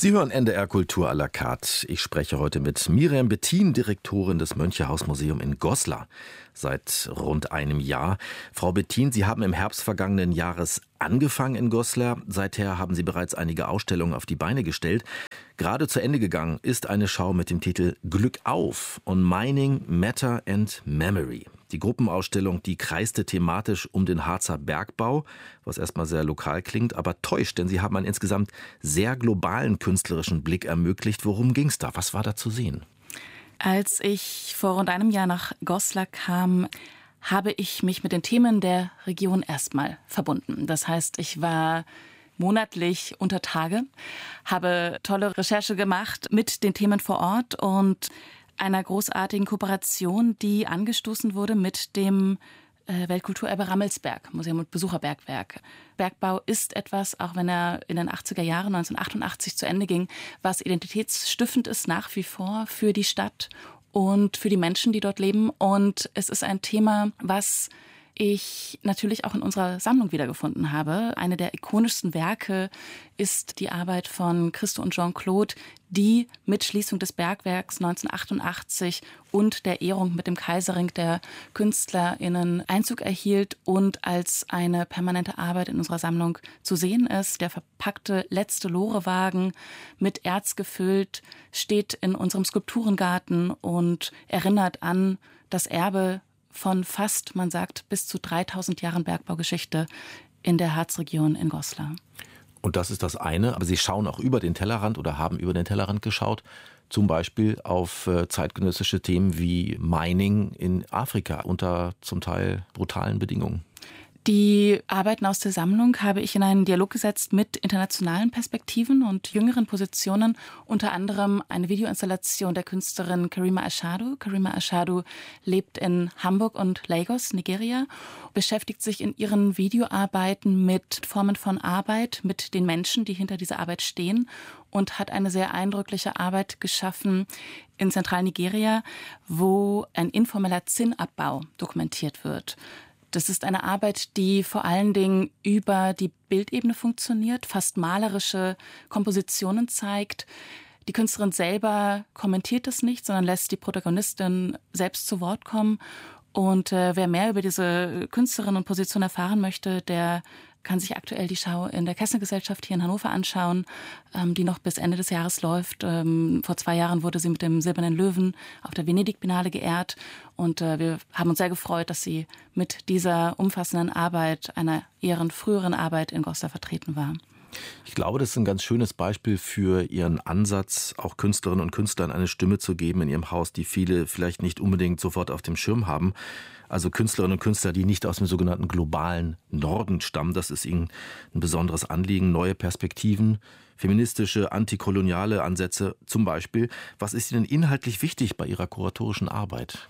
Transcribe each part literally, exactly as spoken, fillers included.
Sie hören N D R Kultur à la carte. Ich spreche heute mit Miriam Bettin, Direktorin des Mönchehaus-Museum in Goslar, seit rund einem Jahr. Frau Bettin, Sie haben im Herbst vergangenen Jahres angefangen in Goslar. Seither haben Sie bereits einige Ausstellungen auf die Beine gestellt. Gerade zu Ende gegangen ist eine Schau mit dem Titel Glück auf on Mining, Matter and Memory. Die Gruppenausstellung, die kreiste thematisch um den Harzer Bergbau, was erstmal sehr lokal klingt, aber täuscht, denn Sie haben einen insgesamt sehr globalen künstlerischen Blick ermöglicht. Worum ging es da? Was war da zu sehen? Als ich vor rund einem Jahr nach Goslar kam, habe ich mich mit den Themen der Region erstmal verbunden. Das heißt, ich war monatlich unter Tage, habe tolle Recherche gemacht mit den Themen vor Ort und einer großartigen Kooperation, die angestoßen wurde mit dem Weltkulturerbe Rammelsberg, Museum und Besucherbergwerk. Bergbau ist etwas, auch wenn er in den achtziger Jahren neunzehnhundertachtundachtzig zu Ende ging, was identitätsstiftend ist nach wie vor für die Stadt und für die Menschen, die dort leben. Und es ist ein Thema, was ich natürlich auch in unserer Sammlung wiedergefunden habe. Eine der ikonischsten Werke ist die Arbeit von Christo und Jean-Claude, die mit Schließung des Bergwerks neunzehnhundertachtundachtzig und der Ehrung mit dem Kaiserring der KünstlerInnen Einzug erhielt und als eine permanente Arbeit in unserer Sammlung zu sehen ist. Der verpackte letzte Lorewagen mit Erz gefüllt steht in unserem Skulpturengarten und erinnert an das Erbe von fast, man sagt, bis zu dreitausend Jahren Bergbaugeschichte in der Harzregion in Goslar. Und das ist das eine, aber Sie schauen auch über den Tellerrand oder haben über den Tellerrand geschaut, zum Beispiel auf zeitgenössische Themen wie Mining in Afrika unter zum Teil brutalen Bedingungen. Die Arbeiten aus der Sammlung habe ich in einen Dialog gesetzt mit internationalen Perspektiven und jüngeren Positionen, unter anderem eine Videoinstallation der Künstlerin Karima Ashadu. Karima Ashadu lebt in Hamburg und Lagos, Nigeria, beschäftigt sich in ihren Videoarbeiten mit Formen von Arbeit, mit den Menschen, die hinter dieser Arbeit stehen und hat eine sehr eindrückliche Arbeit geschaffen in Zentralnigeria, wo ein informeller Zinnabbau dokumentiert wird. Das ist eine Arbeit, die vor allen Dingen über die Bildebene funktioniert, fast malerische Kompositionen zeigt. Die Künstlerin selber kommentiert das nicht, sondern lässt die Protagonistin selbst zu Wort kommen. Und äh, wer mehr über diese Künstlerin und Position erfahren möchte, der kann sich aktuell die Schau in der Kessner-Gesellschaft hier in Hannover anschauen, ähm, die noch bis Ende des Jahres läuft. Ähm, vor zwei Jahren wurde sie mit dem Silbernen Löwen auf der Venedig-Biennale geehrt. Und äh, wir haben uns sehr gefreut, dass sie mit dieser umfassenden Arbeit, einer ihren früheren Arbeit in Goslar vertreten war. Ich glaube, das ist ein ganz schönes Beispiel für Ihren Ansatz, auch Künstlerinnen und Künstlern eine Stimme zu geben in Ihrem Haus, die viele vielleicht nicht unbedingt sofort auf dem Schirm haben. Also Künstlerinnen und Künstler, die nicht aus dem sogenannten globalen Norden stammen. Das ist Ihnen ein besonderes Anliegen. Neue Perspektiven, feministische, antikoloniale Ansätze zum Beispiel. Was ist Ihnen inhaltlich wichtig bei Ihrer kuratorischen Arbeit?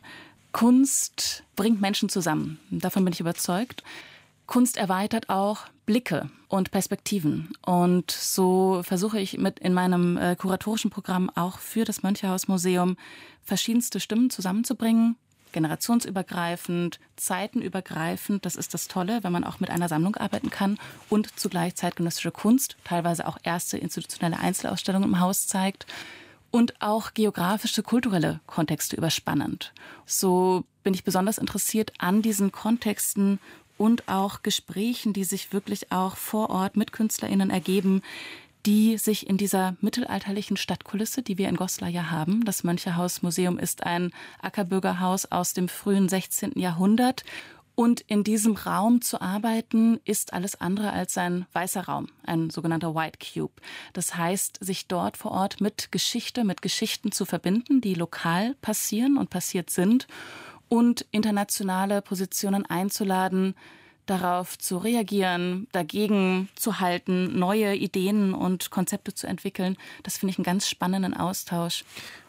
Kunst bringt Menschen zusammen. Davon bin ich überzeugt. Kunst erweitert auch Blicke und Perspektiven. Und so versuche ich mit in meinem äh, kuratorischen Programm auch für das Mönchehaus-Museum verschiedenste Stimmen zusammenzubringen, generationsübergreifend, zeitenübergreifend. Das ist das Tolle, wenn man auch mit einer Sammlung arbeiten kann und zugleich zeitgenössische Kunst, teilweise auch erste institutionelle Einzelausstellungen im Haus zeigt. Und auch geografische, kulturelle Kontexte überspannend. So bin ich besonders interessiert an diesen Kontexten und auch Gesprächen, die sich wirklich auch vor Ort mit KünstlerInnen ergeben, die sich in dieser mittelalterlichen Stadtkulisse, die wir in Goslar ja haben. Das Mönchehaus-Museum ist ein Ackerbürgerhaus aus dem frühen sechzehnten Jahrhundert. Und in diesem Raum zu arbeiten, ist alles andere als ein weißer Raum, ein sogenannter White Cube. Das heißt, sich dort vor Ort mit Geschichte, mit Geschichten zu verbinden, die lokal passieren und passiert sind, und internationale Positionen einzuladen, darauf zu reagieren, dagegen zu halten, neue Ideen und Konzepte zu entwickeln. Das finde ich einen ganz spannenden Austausch.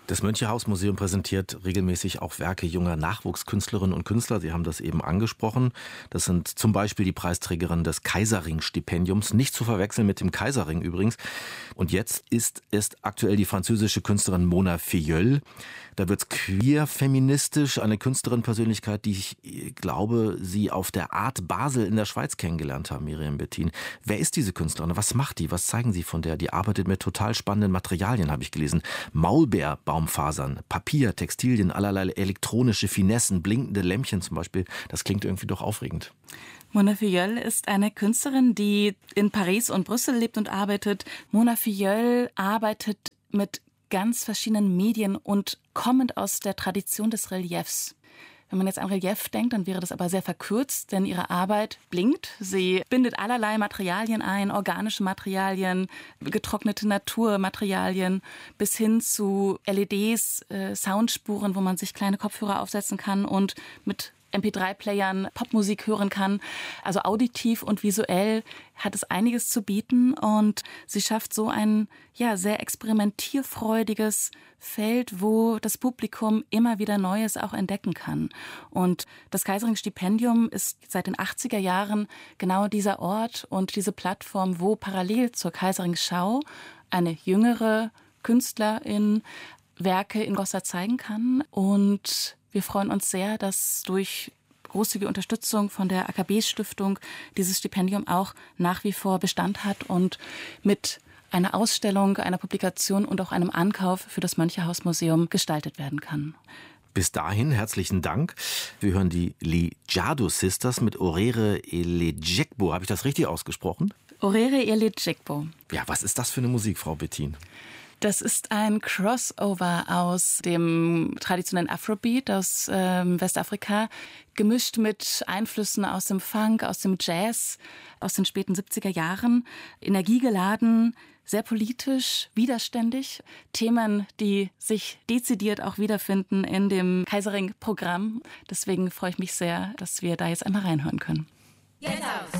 Das Mönchehaus-Museum präsentiert regelmäßig auch Werke junger Nachwuchskünstlerinnen und Künstler. Sie haben das eben angesprochen. Das sind zum Beispiel die Preisträgerin des Kaiserring-Stipendiums, nicht zu verwechseln mit dem Kaiserring übrigens. Und jetzt ist es aktuell die französische Künstlerin Mona Filleul. Da wird's queer-feministisch, eine Künstlerin-Persönlichkeit, die ich glaube, Sie auf der Art Basel in der Schweiz kennengelernt haben, Miriam Bettin. Wer ist diese Künstlerin? Was macht die? Was zeigen Sie von der? Die arbeitet mit total spannenden Materialien, habe ich gelesen. Maulbeerbaumfasern, Papier, Textilien, allerlei elektronische Finessen, blinkende Lämpchen zum Beispiel. Das klingt irgendwie doch aufregend. Mona Filleul ist eine Künstlerin, die in Paris und Brüssel lebt und arbeitet. Mona Filleul arbeitet mit ganz verschiedenen Medien und kommend aus der Tradition des Reliefs. Wenn man jetzt an Relief denkt, dann wäre das aber sehr verkürzt, denn ihre Arbeit blinkt. Sie bindet allerlei Materialien ein, organische Materialien, getrocknete Naturmaterialien bis hin zu L E Ds, äh, Soundspuren, wo man sich kleine Kopfhörer aufsetzen kann und mit M P drei Playern Popmusik hören kann. Also auditiv und visuell hat es einiges zu bieten und sie schafft so ein ja sehr experimentierfreudiges Feld, wo das Publikum immer wieder Neues auch entdecken kann. Und das Kaiserring-Stipendium ist seit den achtziger Jahren genau dieser Ort und diese Plattform, wo parallel zur Kaiserring-Schau eine jüngere Künstlerin Werke in Goslar zeigen kann. Und wir freuen uns sehr, dass durch großzügige Unterstützung von der A K B-Stiftung dieses Stipendium auch nach wie vor Bestand hat und mit einer Ausstellung, einer Publikation und auch einem Ankauf für das Mönchehaus-Museum gestaltet werden kann. Bis dahin herzlichen Dank. Wir hören die Lijado Sisters mit Orere Elejekbo. Habe ich das richtig ausgesprochen? Orere Elejekbo. Ja, was ist das für eine Musik, Frau Bettin? Das ist ein Crossover aus dem traditionellen Afrobeat aus ähm, Westafrika, gemischt mit Einflüssen aus dem Funk, aus dem Jazz, aus den späten siebziger Jahren, energiegeladen, sehr politisch, widerständig. Themen, die sich dezidiert auch wiederfinden in dem Kaiserring-Programm. Deswegen freue ich mich sehr, dass wir da jetzt einmal reinhören können. Get out,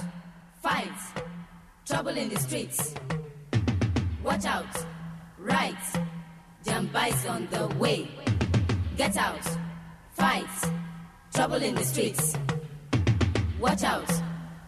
fight, trouble in the streets, watch out. Right, Jamba's on the way. Get out, fight, trouble in the streets. Watch out.